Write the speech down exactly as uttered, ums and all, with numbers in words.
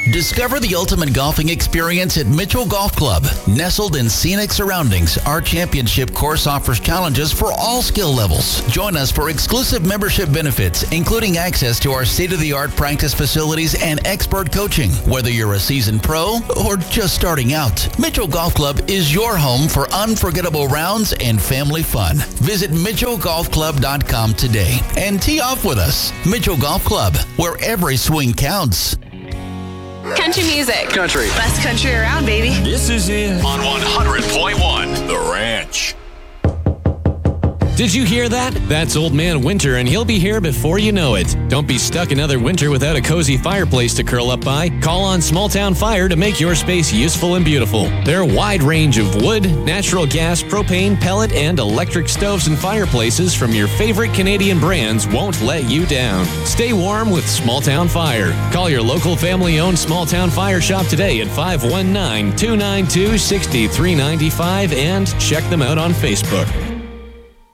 Discover the ultimate golfing experience at Mitchell Golf Club. Nestled in scenic surroundings, our championship course offers challenges for all skill levels. Join us for exclusive membership benefits, including access to our state-of-the-art practice facilities and expert coaching. Whether you're a seasoned pro or just starting out, Mitchell Golf Club is your home for unforgettable rounds and family fun. Visit mitchell golf club dot com today and tee off with us. Mitchell Golf Club, where every swing counts. Country music. Country. Best country around, baby. This is it. On one hundred point one, The Ranch. Did you hear that? That's Old Man Winter, and he'll be here before you know it. Don't be stuck another winter without a cozy fireplace to curl up by. Call on Small Town Fire to make your space useful and beautiful. Their wide range of wood, natural gas, propane, pellet, and electric stoves and fireplaces from your favorite Canadian brands won't let you down. Stay warm with Small Town Fire. Call your local family-owned Small Town Fire shop today at five one nine, two nine two, six three nine five and check them out on Facebook.